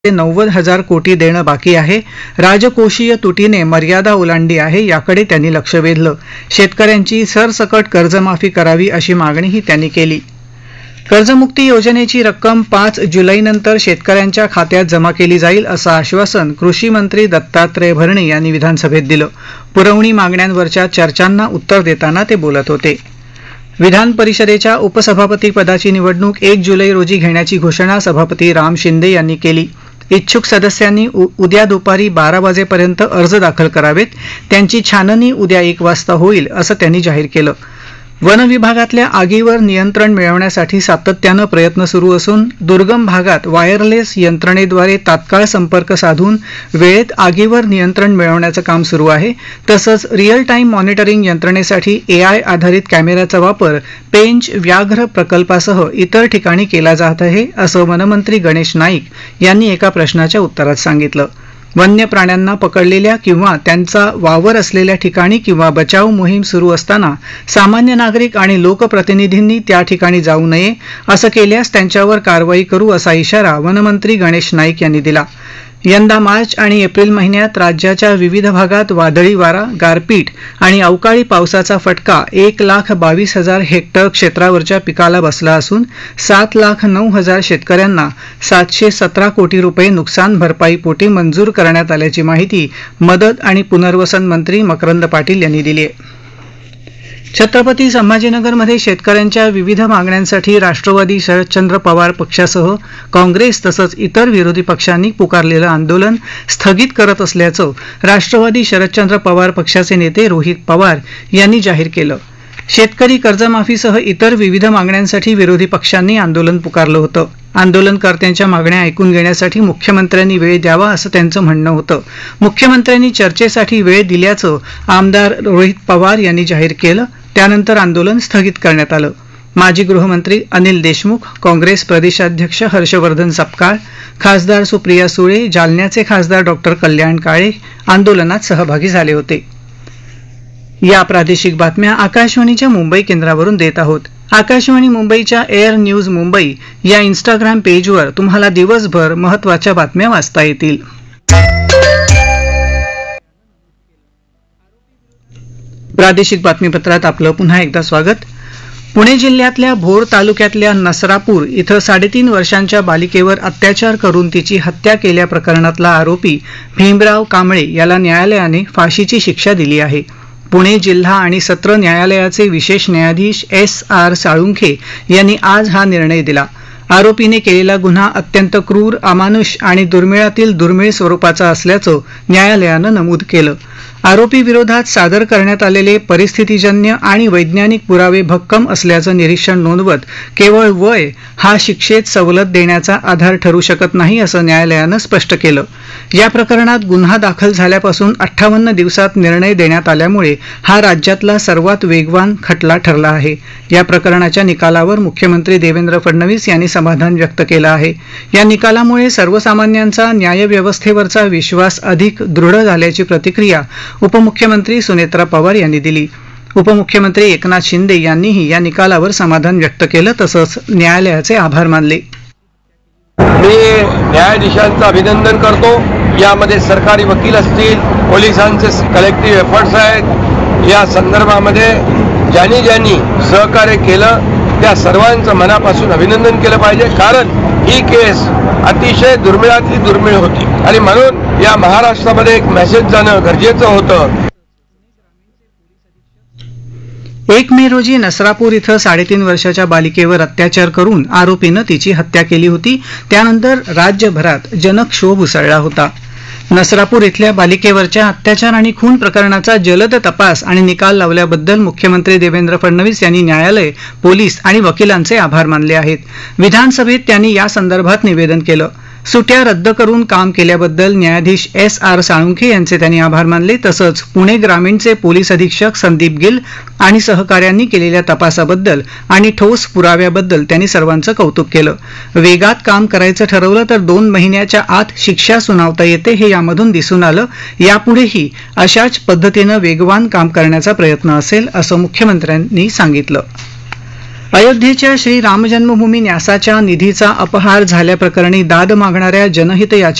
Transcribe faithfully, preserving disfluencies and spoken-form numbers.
नव्वद हजार कोटी देणं बाकी आहे. राजकोषीय तुटीने मर्यादा ओलांडली आहे, याकडे त्यांनी लक्ष वेधलं. शेतकऱ्यांची सरसकट कर्जमाफी करावी अशी मागणीही त्यांनी केली. कर्जमुक्ती योजनेची रक्कम पाच जुलैनंतर शेतकऱ्यांच्या खात्यात जमा केली जाईल असं आश्वासन कृषी मंत्री दत्तात्रय भरणे यांनी विधानसभेत दिलं. पुरवणी मागण्यांवरच्या चर्चांना उत्तर देताना ते बोलत होते. विधान परिषदेच्या उपसभापती पदाची निवडणूक एक जुलै रोजी घेण्याची घोषणा सभापती राम शिंदे यांनी केली. इच्छुक सदस्यांनी उद्या दुपारी बारा वाजेपर्यंत अर्ज दाखल करावेत. त्यांची छाननी उद्या एक वाजता होईल असं त्यांनी जाहीर केलं. वन विभागातल्या आगीवर नियंत्रण मिळवण्यासाठी सातत्यानं प्रयत्न सुरू असून दुर्गम भागात वायरलेस यंत्रणेद्वारे तात्काळ संपर्क साधून वेळेत आगीवर नियंत्रण मिळवण्याचं काम सुरू आहे. तसंच रिअल टाईम मॉनिटरिंग यंत्रणेसाठी एआय आधारित कॅमेऱ्याचा वापर पेंच व्याघ्र प्रकल्पासह इतर ठिकाणी केला जात आहे असं वनमंत्री गणेश नाईक यांनी एका प्रश्नाच्या उत्तरात सांगितलं. वन्य प्राण्यांना पकडलेल्या किंवा त्यांचा वावर असलेल्या ठिकाणी किंवा बचाव मोहीम सुरू असताना सामान्य नागरिक आणि लोकप्रतिनिधींनी त्या ठिकाणी जाऊ नये. असं केल्यास त्यांच्यावर कारवाई करू असा इशारा वनमंत्री गणेश नाईक यांनी दिला. यंदा मार्च आणि एप्रिल महिन्यात राज्याच्या विविध भागात वादळी वारा, गारपीट आणि अवकाळी पावसाचा फटका एक लाख बावीस हजार हेक्टर क्षेत्रावरच्या पिकाला बसला असून सात लाख नऊ हजार शेतकऱ्यांना सातशे सतरा कोटी रुपये नुकसान भरपाईपोटी मंजूर करण्यात आल्याची माहिती मदत आणि पुनर्वसन मंत्री मकरंद पाटील यांनी दिली आहे. छत्रपती संभाजीनगरमध्ये शेतकऱ्यांच्या विविध मागण्यांसाठी राष्ट्रवादी शरदचंद्र पवार पक्षासह काँग्रेस तसंच इतर विरोधी पक्षांनी पुकारलेलं आंदोलन स्थगित करत असल्याचं राष्ट्रवादी शरदचंद्र पवार पक्षाचे नेते रोहित पवार यांनी जाहीर केलं. शेतकरी कर्जमाफीसह इतर विविध मागण्यांसाठी विरोधी पक्षांनी आंदोलन पुकारलं होतं. आंदोलनकर्त्यांच्या मागण्या ऐकून घेण्यासाठी मुख्यमंत्र्यांनी वेळ द्यावा असं त्यांचं म्हणणं होतं. मुख्यमंत्र्यांनी चर्चेसाठी वेळ दिल्याचं आमदार रोहित पवार यांनी जाहीर केलं. त्यानंतर आंदोलन स्थगित करण्यात आलं. माजी गृहमंत्री अनिल देशमुख, काँग्रेस प्रदेशाध्यक्ष हर्षवर्धन सपकाळ, खासदार सुप्रिया सुळे, जालन्याचे खासदार डॉक्टर कल्याण काळे आंदोलनात सहभागी झाले होते. या प्रादेशिक बातम्या आकाशवाणीच्या मुंबई केंद्रावरून देत आहोत. आकाशवाणी मुंबईच्या एअर न्यूज मुंबई या इंस्टाग्राम पेजवर तुम्हाला दिवसभर महत्त्वाच्या बातम्या वाचता येतील. प्रादेशिक बातमीपत्रात आपलं पुन्हा एकदा स्वागत. पुणे जिल्ह्यातल्या भोर तालुक्यातल्या नसरापूर इथं साडेतीन वर्षांच्या बालिकेवर अत्याचार करून तिची हत्या केल्या प्रकरणातला आरोपी भीमराव कांबळे याला न्यायालयाने फाशीची शिक्षा दिली आहे. पुणे जिल्हा आणि सत्र न्यायालयाचे विशेष न्यायाधीश एस आर साळुंखे यांनी आज हा निर्णय दिला. आरोपीने केलेला गुन्हा अत्यंत क्रूर, अमानुष आणि दुर्मिळातील दुर्मिळ स्वरूपाचा असल्याचं न्यायालयानं नमूद केलं. आरोपी विरोधात सादर करण्यात आलेले परिस्थितीजन्य आणि वैज्ञानिक पुरावे भक्कम असल्याचं निरीक्षण नोंदवत केवळ वय हा शिक्षेत सवलत देण्याचा आधार ठरू शकत नाही असं न्यायालयानं स्पष्ट केलं. या प्रकरणात गुन्हा दाखल झाल्यापासून अठ्ठावन्न दिवसात निर्णय देण्यात आल्यामुळे हा राज्यातला सर्वात वेगवान खटला ठरला आहे. या प्रकरणाच्या निकालावर मुख्यमंत्री देवेंद्र फडणवीस यांनी समाधान व्यक्त केलं आहे. या निकालामुळे सर्वसामान्यांचा न्यायव्यवस्थेवरचा विश्वास अधिक दृढ झाल्याची प्रतिक्रिया उपमुख्यमंत्री सुनेत्रा पवार यांनी दिली. उपमुख्यमंत्री एकनाथ शिंदे यांनीही या निकालावर समाधान व्यक्त केलं. तसंच न्यायालयाचे आभार मानले. मी न्यायाधीशांचं अभिनंदन करतो. यामध्ये सरकारी वकील असतील, पोलिसांचे कलेक्टिव्ह एफर्ट्स आहेत. या संदर्भामध्ये ज्यांनी ज्यांनी सहकार्य केलं त्या सर्वांचं मनापासून अभिनंदन केलं पाहिजे. कारण ही केस अतिशय दुर्मिळातली दुर्मिळ होती आणि म्हणून या महाराष्ट्रामध्ये एक मेसेज जाणं गरजेचं होतं. एक मे रोजी नसरापूर इथं साडेतीन वर्षाच्या बालिकेवर अत्याचार करून आरोपीनं तिची हत्या केली होती. त्यानंतर राज्यभरात जनक्षोभ उसळला होता. नसरापूर इथल्या बालिकेवरच्या अत्याचार आणि खून प्रकरणाचा जलद तपास आणि निकाल लावल्याबद्दल मुख्यमंत्री देवेंद्र फडणवीस यांनी न्यायालय, पोलीस आणि वकिलांचे आभार मानले आहेत. विधानसभेत त्यांनी या संदर्भात निवेदन केलं. सुट्या रद्द करून काम केल्याबद्दल न्यायाधीश एस आर साळुंखे यांचे त्यांनी आभार मानले. तसंच पुणे ग्रामीणचे पोलीस अधीक्षक संदीप गिल आणि सहकाऱ्यांनी केलेल्या तपासाबद्दल आणि ठोस पुराव्याबद्दल त्यांनी सर्वांचं कौतुक केलं. वेगात काम करायचं ठरवलं तर दोन महिन्याच्या आत शिक्षा सुनावता येते हे यामधून दिसून आलं. यापुढेही अशाच पद्धतीनं वेगवान काम करण्याचा प्रयत्न असेल असं मुख्यमंत्र्यांनी सांगितलं. अयोध्येच्या श्री राम जन्मभूमी न्यासाच्या निधीचा अपहार झाल्याप्रकरणी दाद मागणाऱ्या जनहित याचिका